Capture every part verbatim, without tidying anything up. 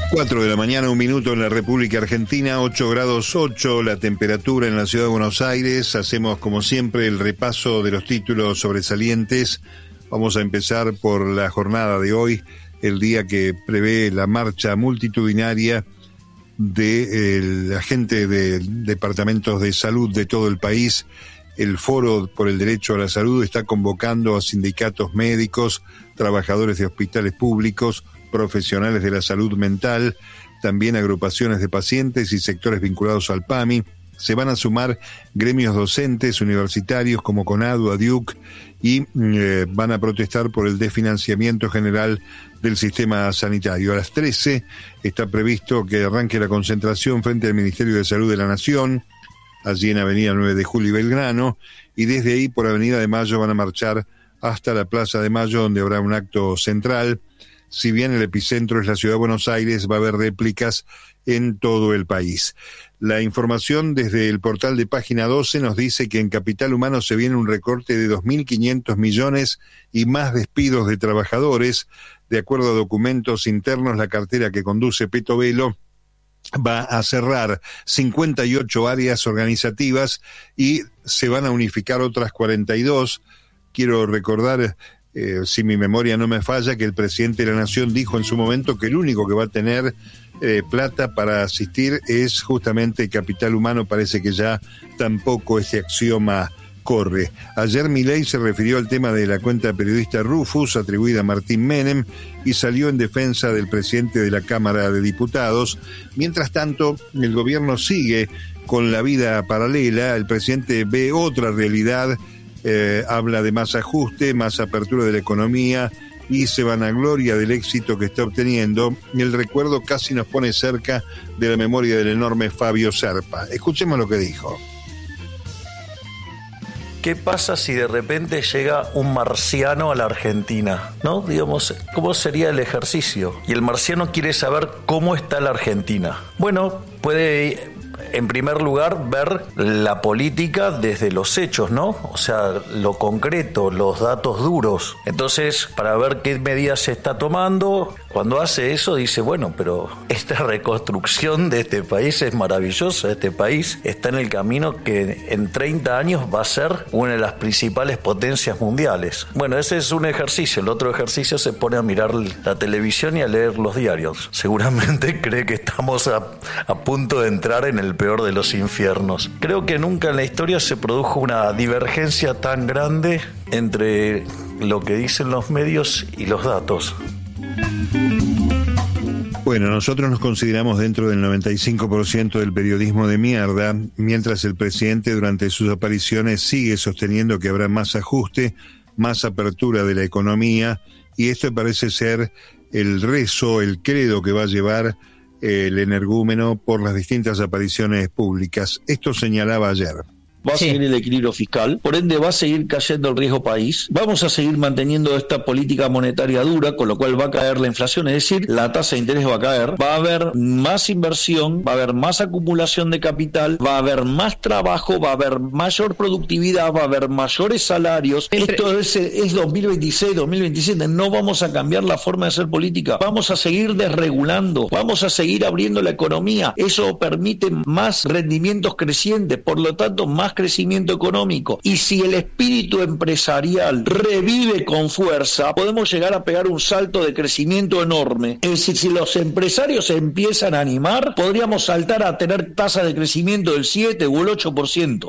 cuatro de la mañana, un minuto en la República Argentina, ocho grados ocho la temperatura en la ciudad de Buenos Aires. Hacemos como siempre el repaso de los títulos sobresalientes. Vamos a empezar por la jornada de hoy, el día que prevé la marcha multitudinaria de eh, la gente de departamentos de salud de todo el país. El Foro por el Derecho a la Salud está convocando a sindicatos médicos, trabajadores de hospitales públicos, profesionales de la salud mental, también agrupaciones de pacientes y sectores vinculados al PAMI. Se van a sumar gremios docentes universitarios como CONADU, ADIUC, y eh, van a protestar por el desfinanciamiento general del sistema sanitario. A las trece está previsto que arranque la concentración frente al Ministerio de Salud de la Nación, allí en Avenida nueve de Julio y Belgrano, y desde ahí por Avenida de Mayo van a marchar hasta la Plaza de Mayo, donde habrá un acto central. Si bien el epicentro es la ciudad de Buenos Aires, va a haber réplicas en todo el país. La información desde el portal de Página doce nos dice que en Capital Humano se viene un recorte de dos mil quinientos millones y más despidos de trabajadores. De acuerdo a documentos internos, la cartera que conduce Peto Velo va a cerrar cincuenta y ocho áreas organizativas y se van a unificar otras cuarenta y dos. Quiero recordar, eh, si mi memoria no me falla, que el presidente de la Nación dijo en su momento que el único que va a tener eh, plata para asistir es justamente Capital Humano. Parece que ya tampoco este axioma corre. Ayer Milei se refirió al tema de la cuenta periodista Rufus, atribuida a Martín Menem, y salió en defensa del presidente de la Cámara de Diputados. Mientras tanto, el gobierno sigue con la vida paralela. El presidente ve otra realidad, eh, habla de más ajuste, más apertura de la economía y se vanagloria del éxito que está obteniendo. Y el recuerdo casi nos pone cerca de la memoria del enorme Fabio Serpa. Escuchemos lo que dijo. ¿Qué pasa si de repente llega un marciano a la Argentina? ¿No? Digamos, ¿cómo sería el ejercicio? Y el marciano quiere saber cómo está la Argentina. Bueno, puede, en primer lugar, ver la política desde los hechos, ¿no? O sea, lo concreto, los datos duros. Entonces, para ver qué medidas se está tomando, cuando hace eso dice, bueno, pero esta reconstrucción de este país es maravillosa. Este país está en el camino que en treinta años va a ser una de las principales potencias mundiales. Bueno, ese es un ejercicio. El otro ejercicio se pone a mirar la televisión y a leer los diarios. Seguramente cree que estamos a, a punto de entrar en el peor de los infiernos. Creo que nunca en la historia se produjo una divergencia tan grande entre lo que dicen los medios y los datos. Bueno, nosotros nos consideramos dentro del noventa y cinco por ciento del periodismo de mierda, mientras el presidente durante sus apariciones sigue sosteniendo que habrá más ajuste, más apertura de la economía, y esto parece ser el rezo, el credo que va a llevar el energúmeno por las distintas apariciones públicas. Esto señalaba ayer. Va a Sí. seguir el equilibrio fiscal, por ende va a seguir cayendo el riesgo país, vamos a seguir manteniendo esta política monetaria dura, con lo cual va a caer la inflación, es decir, la tasa de interés va a caer, va a haber más inversión, va a haber más acumulación de capital, va a haber más trabajo, va a haber mayor productividad, va a haber mayores salarios. Entre... Esto es, es dos mil veintiséis, dos mil veintisiete, no vamos a cambiar la forma de hacer política, vamos a seguir desregulando, vamos a seguir abriendo la economía, eso permite más rendimientos crecientes, por lo tanto más crecimiento económico, y si el espíritu empresarial revive con fuerza, podemos llegar a pegar un salto de crecimiento enorme. Es decir, si los empresarios se empiezan a animar, podríamos saltar a tener tasas de crecimiento del siete o el ocho por ciento.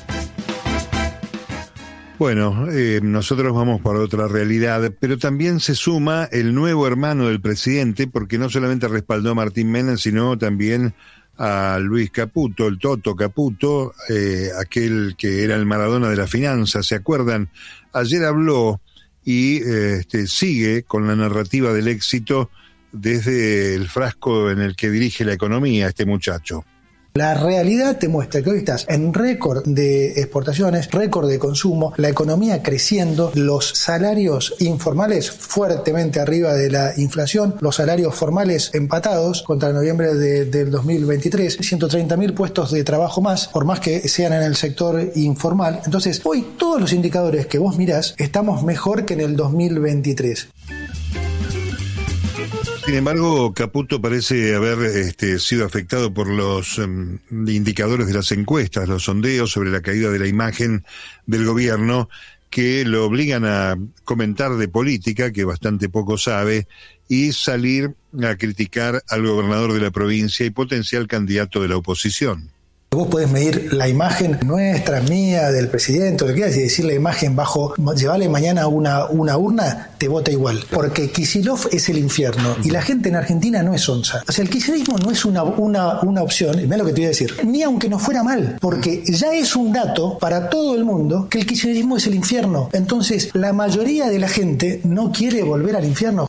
Bueno, eh, nosotros vamos para otra realidad, pero también se suma el nuevo hermano del presidente, porque no solamente respaldó a Martín Menem, sino también a Luis Caputo, el Toto Caputo, eh, aquel que era el Maradona de la finanza, ¿se acuerdan? Ayer habló y eh, este, sigue con la narrativa del éxito desde el frasco en el que dirige la economía este muchacho. La realidad te muestra que hoy estás en récord de exportaciones, récord de consumo, la economía creciendo, los salarios informales fuertemente arriba de la inflación, los salarios formales empatados contra noviembre de, del dos mil veintitrés, ciento treinta mil puestos de trabajo más, por más que sean en el sector informal. Entonces, hoy todos los indicadores que vos mirás estamos mejor que en el dos mil veintitrés. Sin embargo, Caputo parece haber este, sido afectado por los um, indicadores de las encuestas, los sondeos sobre la caída de la imagen del gobierno, que lo obligan a comentar de política, que bastante poco sabe, y salir a criticar al gobernador de la provincia y potencial candidato de la oposición. Vos podés medir la imagen nuestra, mía, del presidente, lo que quieras, y decir la imagen bajo, llevarle mañana una, una urna, te vota igual. Porque Kicillof es el infierno y la gente en Argentina no es onza. O sea, el kirchnerismo no es una, una, una opción, y mirá lo que te voy a decir, ni aunque no fuera mal, porque ya es un dato para todo el mundo que el kirchnerismo es el infierno. Entonces, la mayoría de la gente no quiere volver al infierno.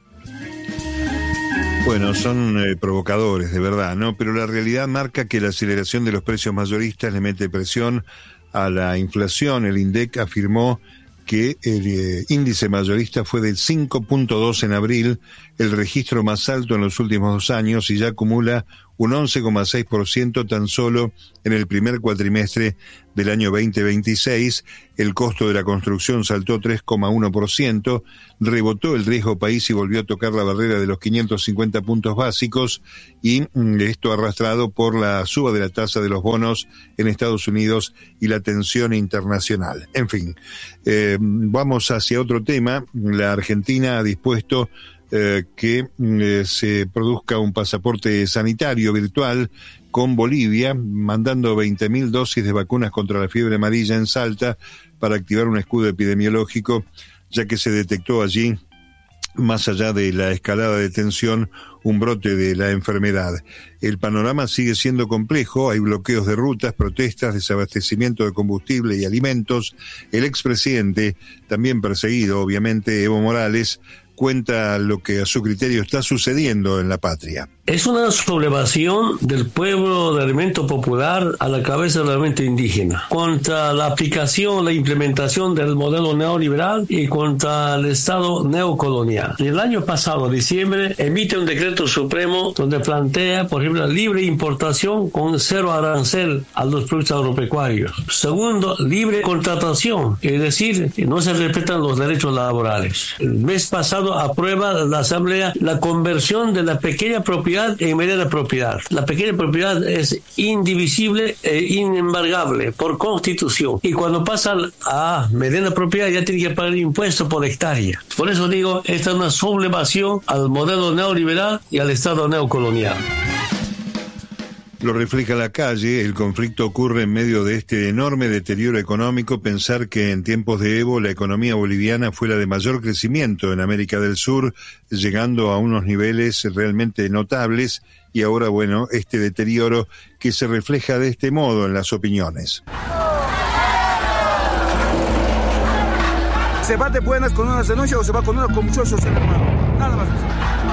Bueno, son eh, provocadores, de verdad, ¿no? Pero la realidad marca que la aceleración de los precios mayoristas le mete presión a la inflación. El INDEC afirmó que el eh, índice mayorista fue del cinco punto dos en abril, el registro más alto en los últimos dos años, y ya acumula un once coma seis por ciento tan solo en el primer cuatrimestre del año veinte veintiséis. El costo de la construcción saltó tres coma uno por ciento, rebotó el riesgo país y volvió a tocar la barrera de los quinientos cincuenta puntos básicos, y mm, esto arrastrado por la suba de la tasa de los bonos en Estados Unidos y la tensión internacional. En fin, eh, vamos hacia otro tema. La Argentina ha dispuesto Eh, que eh, se produzca un pasaporte sanitario virtual con Bolivia, mandando veinte mil dosis de vacunas contra la fiebre amarilla en Salta para activar un escudo epidemiológico, ya que se detectó allí, más allá de la escalada de tensión, un brote de la enfermedad. El panorama sigue siendo complejo, hay bloqueos de rutas, protestas, desabastecimiento de combustible y alimentos. El expresidente, también perseguido, obviamente, Evo Morales, cuenta lo que a su criterio está sucediendo en la patria. Es una sublevación del pueblo del elemento popular a la cabeza del elemento indígena, contra la aplicación, la implementación del modelo neoliberal y contra el Estado neocolonial. Y el año pasado, diciembre, emite un decreto supremo donde plantea, por ejemplo, la libre importación con cero arancel a los productos agropecuarios. Segundo, libre contratación, es decir, que no se respetan los derechos laborales. El mes pasado aprueba la Asamblea la conversión de la pequeña propiedad en mediana propiedad. La pequeña propiedad es indivisible e inembargable por constitución, y cuando pasa a mediana propiedad ya tiene que pagar impuestos por hectárea. Por eso digo, esta es una sublevación al modelo neoliberal y al Estado neocolonial. Lo refleja la calle, el conflicto ocurre en medio de este enorme deterioro económico. Pensar que en tiempos de Evo la economía boliviana fue la de mayor crecimiento en América del Sur, llegando a unos niveles realmente notables, y ahora, bueno, este deterioro que se refleja de este modo en las opiniones. Se va de buenas con una denuncia o se va con una con muchos, hermano. Nada más.